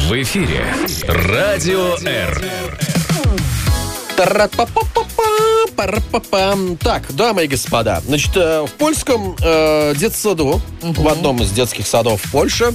В эфире Радио Р. Так, дамы и господа, значит, в польском детсаду, в одном из детских садов в Польше,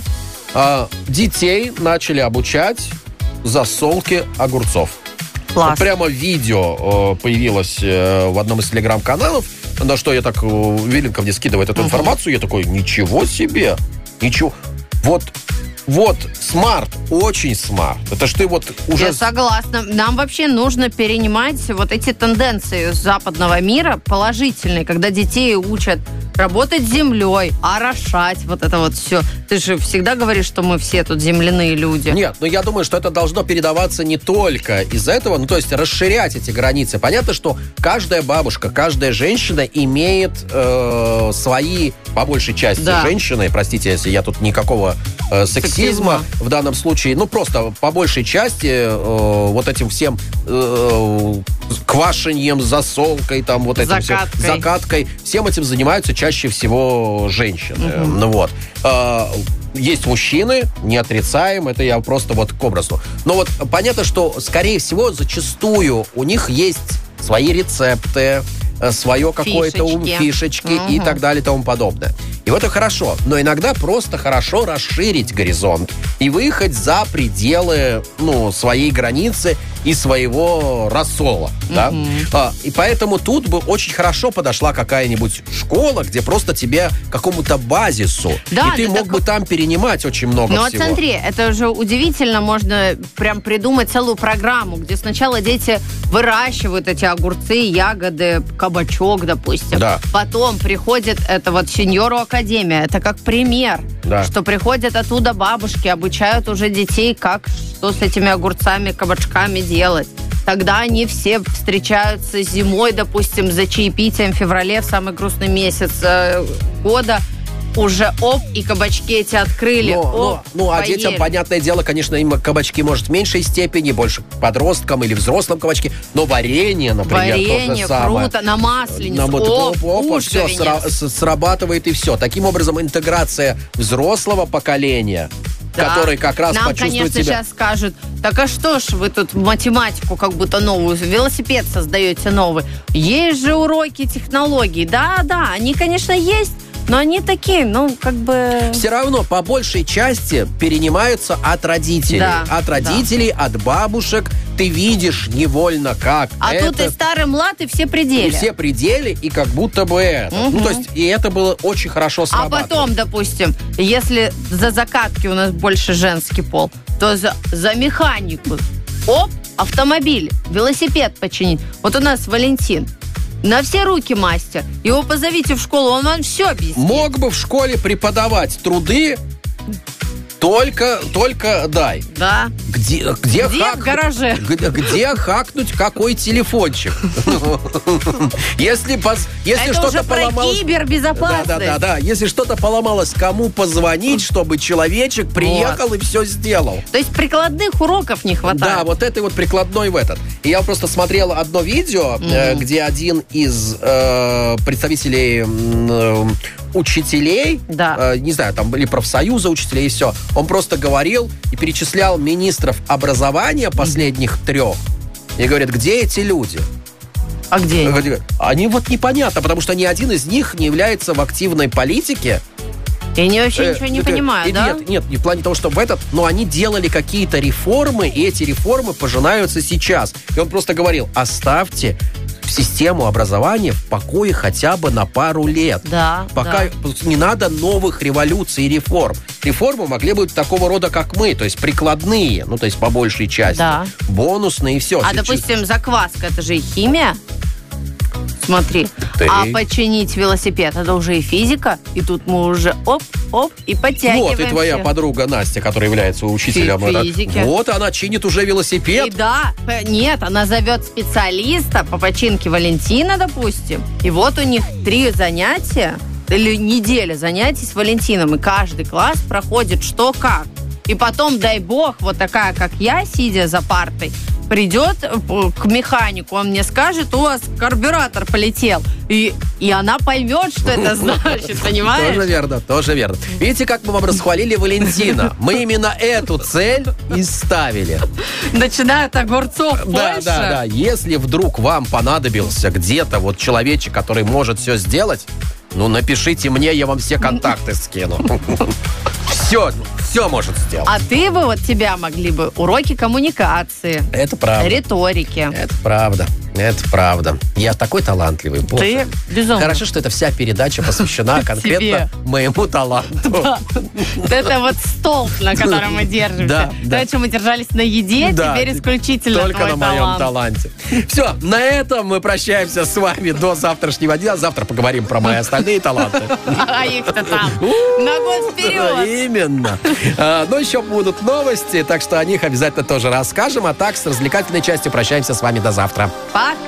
детей начали обучать засолке огурцов. Класс. Вот прямо видео появилось в одном из телеграм-каналов, на что я так, Виленко мне скидывает эту информацию, я такой, ничего себе, ничего. Вот, смарт, очень смарт. Это ж ты вот уже... Я согласна. Нам вообще нужно перенимать вот эти тенденции западного мира положительные, когда детей учат работать с землей, орошать, вот это вот все. Ты же всегда говоришь, что мы все тут земляные люди. Нет, но я думаю, что это должно передаваться не только из-за этого, ну, то есть расширять эти границы. Понятно, что каждая бабушка, каждая женщина имеет свои, по большей части, женщины, простите, если я тут никакого сексизма в данном случае, ну, просто по большей части вот этим всем квашеньем, засолкой, там, вот этим закаткой, всем этим занимаются чаще всего женщины. Ну, вот. Есть мужчины, не отрицаем, это я просто вот к образу. Но вот понятно, что, скорее всего, зачастую у них есть свои рецепты, свое какое-то фишечки и так далее и тому подобное. И вот это хорошо. Но иногда просто хорошо расширить горизонт и выехать за пределы, ну, своей границы и своего рассола. Да? И поэтому тут бы очень хорошо подошла какая-нибудь школа, где просто тебе какому-то базису. Да, и ты мог бы там перенимать очень много всего. Ну, смотри, это же удивительно. Можно прям придумать целую программу, где сначала дети выращивают эти огурцы, ягоды, кабачок, допустим. Да. Потом приходит, это вот сеньору академия, это как пример, что приходят оттуда бабушки, обучают уже детей, что с этими огурцами, кабачками делать. Тогда они все встречаются зимой, допустим, за чаепитием в феврале, в самый грустный месяц года. Уже и кабачки эти открыли. А детям, понятное дело, конечно, им кабачки, может, в меньшей степени, больше подросткам или взрослым кабачки, но варенье, например, то же самое. Круто, на масленицу. Все срабатывает и все. Таким образом, интеграция взрослого поколения, который как раз нам, почувствует конечно, сейчас скажут, так а что ж вы тут математику как будто новую, велосипед создаете новый. Есть же уроки технологий. Да, они, конечно, есть, но они такие, как бы... Все равно, по большей части, перенимаются от родителей. От родителей, от бабушек. Ты видишь невольно, как тут и старый млад, и все пределы. И все пределы, и как будто бы это. Ну, то есть, и это было очень хорошо срабатывало. А потом, допустим, если за закатки у нас больше женский пол, то за механику. Автомобиль, велосипед починить. Вот у нас Валентин. На все руки мастер. Его позовите в школу, он вам все объяснит. Мог бы в школе преподавать труды, только дай. Да. Где в гараже? Где хакнуть какой телефончик? Если что-то поломалось... Это уже про кибербезопасность. Да. Если что-то поломалось, кому позвонить, чтобы человечек приехал и все сделал? То есть прикладных уроков не хватает. Да, вот этой вот прикладной в этот. И я просто смотрел одно видео, где один из представителей учителей, не знаю, там были профсоюза учителей и все, он просто говорил и перечислял министров образования последних 3 и говорит, где эти люди? А где они? Они вот непонятно, потому что ни один из них не является в активной политике. И они вообще ничего не понимают, да? Нет, не в плане того, что но они делали какие-то реформы, и эти реформы пожинаются сейчас. И он просто говорил, оставьте систему образования в покое хотя бы на пару лет. Пока не надо новых революций и реформ. Реформы могли быть такого рода, как мы, то есть прикладные, то есть по большей части. Бонусные и все. Допустим, закваска, это же и химия. Смотри. А починить велосипед, это уже и физика. И тут мы уже и подтягиваемся. Вот и твоя подруга Настя, которая является учителем физики. Вот она чинит уже велосипед. Нет, она зовет специалиста по починке Валентина, допустим. И вот у них 3 занятия или неделя занятий с Валентином. И каждый класс проходит что как. И потом, дай бог, вот такая, как я, сидя за партой, придет к механику, он мне скажет, у вас карбюратор полетел. И она поймет, что это значит, понимаешь? Тоже верно. Видите, как мы вам расхвалили Валентина? Мы именно эту цель и ставили. Начиная от огурцов больше. Да. Если вдруг вам понадобился где-то вот человечек, который может все сделать, напишите мне, я вам все контакты скину. Все может сделать. А ты бы, тебя могли бы уроки коммуникации. Это правда. Риторики. Это правда. Я такой талантливый. Ты безумно. Хорошо, что эта вся передача посвящена конкретно моему таланту. Это вот столб, на котором мы держимся. Раньше мы держались на еде, теперь исключительно только на моем таланте. Все, на этом мы прощаемся с вами до завтрашнего дня. Завтра поговорим про мои остальные таланты. А их-то там на год вперед. Именно. Но еще будут новости, так что о них обязательно тоже расскажем. А так, с развлекательной частью прощаемся с вами до завтра. Пока.